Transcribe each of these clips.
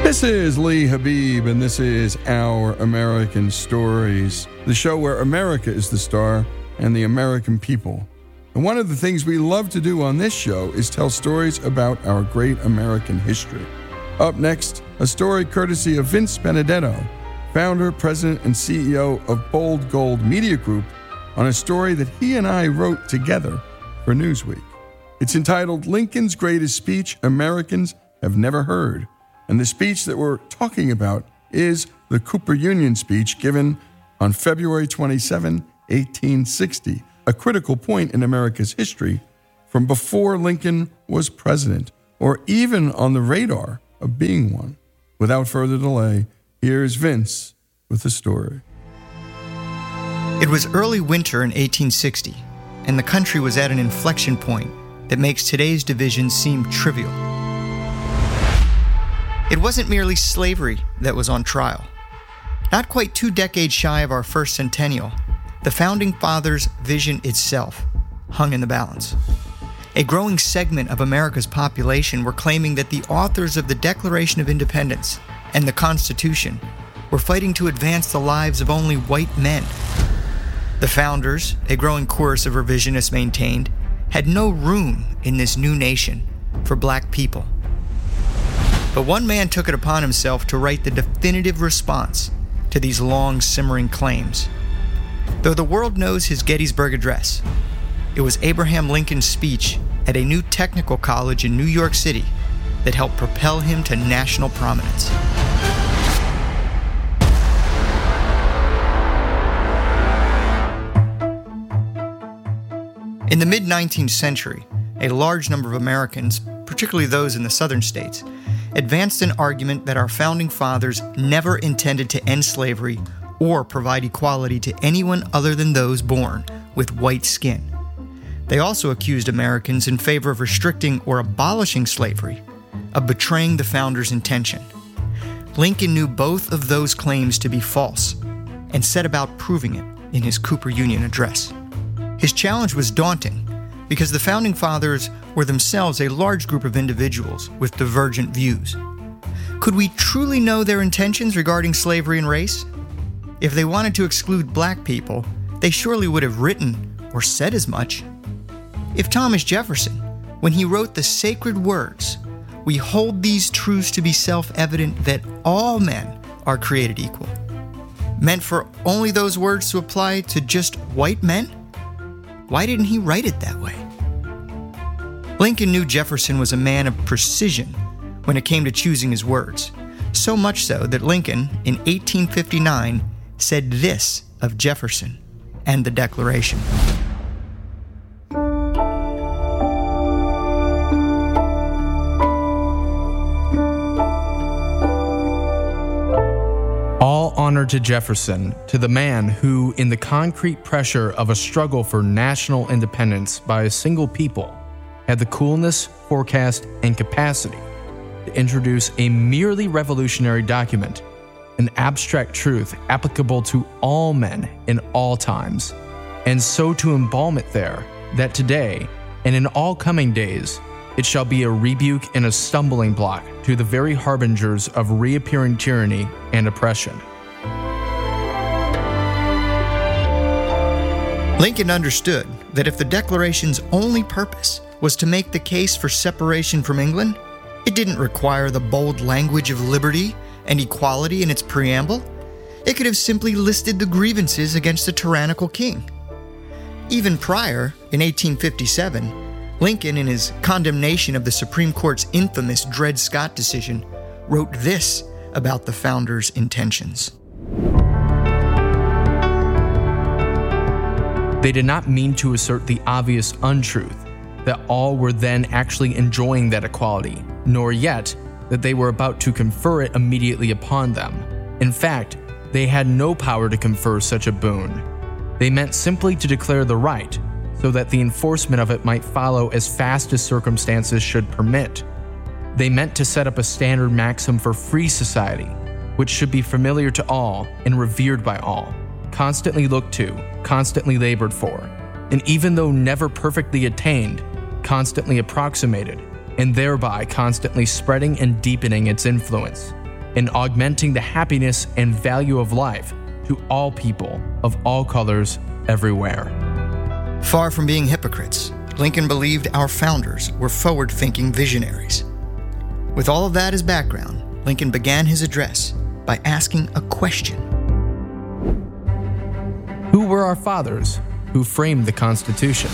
This is Lee Habib, and this is Our American Stories, the show where America is the star and the American people. And one of the things we love to do on this show is tell stories about our great American history. Up next, a story courtesy of Vince Benedetto, founder, president, and CEO of Bold Gold Media Group, on a story that he and I wrote together for Newsweek. It's entitled Lincoln's Greatest Speech Americans Have Never Heard. And the speech that we're talking about is the Cooper Union speech given on February 27, 1860, a critical point in America's history from before Lincoln was president or even on the radar of being one. Without further delay, here's Vince with the story. It was early winter in 1860, and the country was at an inflection point that makes today's divisions seem trivial. It wasn't merely slavery that was on trial. Not quite 2 decades shy of our first centennial, the Founding Fathers' vision itself hung in the balance. A growing segment of America's population were claiming that the authors of the Declaration of Independence and the Constitution were fighting to advance the lives of only white men. The founders, a growing chorus of revisionists maintained, had no room in this new nation for black people. But one man took it upon himself to write the definitive response to these long simmering claims. Though the world knows his Gettysburg Address, it was Abraham Lincoln's speech at a new technical college in New York City that helped propel him to national prominence. In the mid-19th century, a large number of Americans, particularly those in the southern states, advanced an argument that our founding fathers never intended to end slavery or provide equality to anyone other than those born with white skin. They also accused Americans in favor of restricting or abolishing slavery of betraying the founders' intention. Lincoln knew both of those claims to be false and set about proving it in his Cooper Union address. His challenge was daunting because the Founding Fathers were themselves a large group of individuals with divergent views. Could we truly know their intentions regarding slavery and race? If they wanted to exclude black people, they surely would have written or said as much. If Thomas Jefferson, when he wrote the sacred words, "We hold these truths to be self-evident that all men are created equal," meant for only those words to apply to just white men, why didn't he write it that way? Lincoln knew Jefferson was a man of precision when it came to choosing his words, so much so that Lincoln, in 1859, said this of Jefferson and the Declaration. All honor to Jefferson, to the man who, in the concrete pressure of a struggle for national independence by a single people, had the coolness, forecast, and capacity to introduce a merely revolutionary document, an abstract truth applicable to all men in all times, and so to embalm it there, that today, and in all coming days, it shall be a rebuke and a stumbling block to the very harbingers of reappearing tyranny and oppression. Lincoln understood that if the Declaration's only purpose was to make the case for separation from England, it didn't require the bold language of liberty and equality in its preamble. It could have simply listed the grievances against the tyrannical king. Even prior, in 1857, Lincoln, in his condemnation of the Supreme Court's infamous Dred Scott decision, wrote this about the founders' intentions. They did not mean to assert the obvious untruth that all were then actually enjoying that equality, nor yet that they were about to confer it immediately upon them. In fact, they had no power to confer such a boon. They meant simply to declare the right, so that the enforcement of it might follow as fast as circumstances should permit. They meant to set up a standard maxim for free society, which should be familiar to all and revered by all, constantly looked to, constantly labored for, and even though never perfectly attained, constantly approximated, and thereby constantly spreading and deepening its influence. in augmenting the happiness and value of life to all people of all colors everywhere. Far from being hypocrites, Lincoln believed our founders were forward-thinking visionaries. With all of that as background, Lincoln began his address by asking a question. Who were our fathers who framed the Constitution?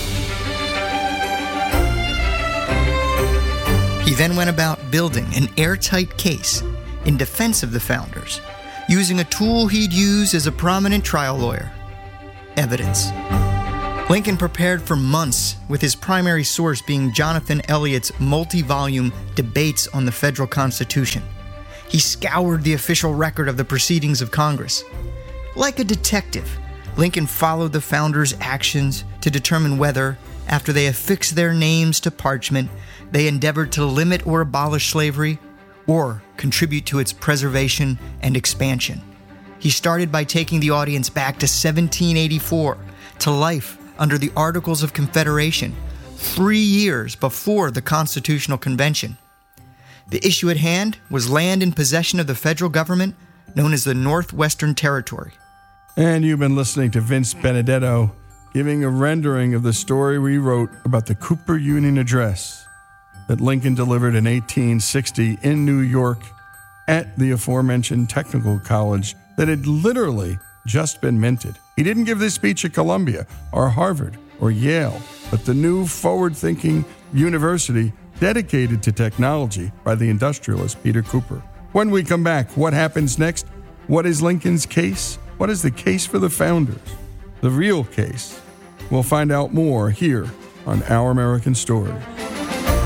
He then went about building an airtight case in defense of the founders, using a tool he'd used as a prominent trial lawyer: evidence. Lincoln prepared for months, with his primary source being Jonathan Elliott's multi-volume Debates on the Federal Constitution. He scoured the official record of the proceedings of Congress. Like a detective, Lincoln followed the founders' actions to determine whether, after they affixed their names to parchment, they endeavored to limit or abolish slavery or contribute to its preservation and expansion. He started by taking the audience back to 1784, to life under the Articles of Confederation, 3 years before the Constitutional Convention. The issue at hand was land in possession of the federal government known as the Northwestern Territory. And you've been listening to Vince Benedetto giving a rendering of the story we wrote about the Cooper Union Address that Lincoln delivered in 1860 in New York at the aforementioned technical college that had literally just been minted. He didn't give this speech at Columbia or Harvard or Yale, but the new forward-thinking university dedicated to technology by the industrialist Peter Cooper. When we come back, what happens next? What is Lincoln's case? What is the case for the founders? The real case. We'll find out more here on Our American Stories.